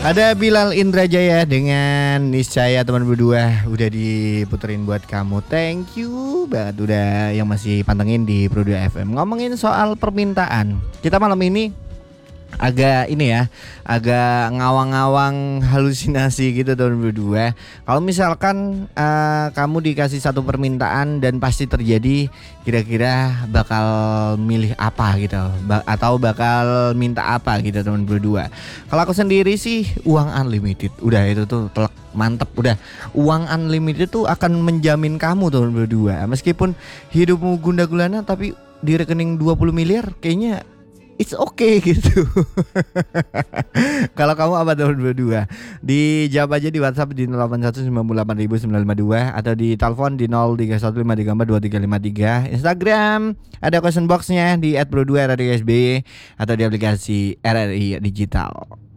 Ada Bilal Indrajaya dengan Niscaya teman berdua udah diputerin buat kamu. Thank you banget udah yang masih pantengin di Pro 2 FM. Ngomongin soal permintaan. Kita malam ini agak ini ya, agak ngawang-ngawang halusinasi gitu tahun berdua. Kalau misalkan kamu dikasih satu permintaan dan pasti terjadi, kira-kira bakal milih apa gitu, atau bakal minta apa gitu teman berdua. Kalau aku sendiri sih uang unlimited, udah itu tuh telak mantep udah. Uang unlimited tuh akan menjamin kamu teman berdua. Meskipun hidupmu gundah gulana tapi di rekening 20 miliar kayaknya it's okay gitu. Kalau kamu apa tahun berdua? Dijawab aja di WhatsApp di 08198952 atau di telepon di 0315342353. Instagram ada question boxnya di @pro2rrsby atau di aplikasi RRI Digital.